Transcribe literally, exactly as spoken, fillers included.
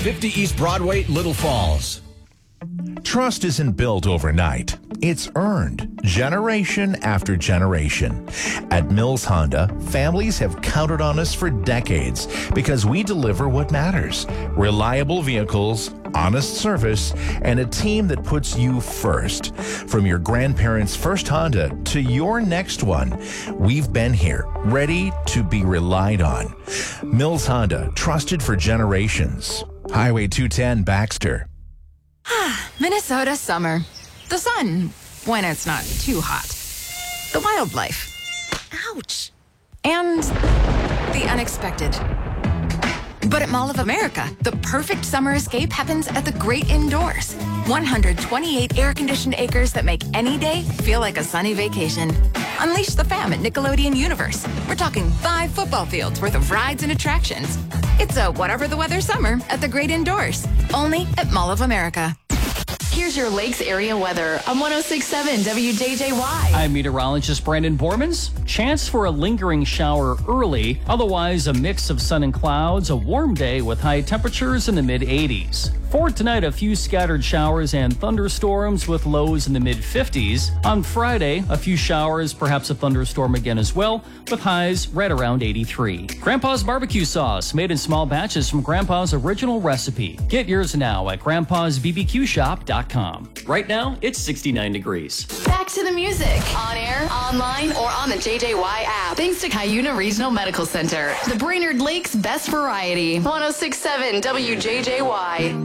fifty East Broadway, Little Falls. Trust isn't built overnight. It's earned generation after generation. At Mills Honda, families have counted on us for decades because we deliver what matters: reliable vehicles, honest service, and a team that puts you first. From your grandparents' first Honda to your next one, we've been here, ready to be relied on. Mills Honda, trusted for generations. Highway two ten, Baxter. Minnesota summer. The sun, when it's not too hot. The wildlife. Ouch. And the unexpected. But at Mall of America, the perfect summer escape happens at the great indoors. one hundred twenty-eight air-conditioned acres that make any day feel like a sunny vacation. Unleash the fam at Nickelodeon Universe. We're talking five football fields worth of rides and attractions. It's a whatever the weather summer at the great indoors. Only at Mall of America. Here's your Lakes area weather on one oh six point seven W J J Y. I'm meteorologist Brandon Bormans. Chance for a lingering shower early. Otherwise, a mix of sun and clouds. A warm day with high temperatures in the mid eighties. For tonight, a few scattered showers and thunderstorms with lows in the mid fifties. On Friday, a few showers, perhaps a thunderstorm again as well, with highs right around eighty-three. Grandpa's barbecue sauce, made in small batches from Grandpa's original recipe. Get yours now at grandpas b b q shop dot com. Right now, it's sixty-nine degrees. Back to the music. On air, online, or on the J J Y app. Thanks to Cuyuna Regional Medical Center. The Brainerd Lakes Best Variety. one oh six point seven W J J Y.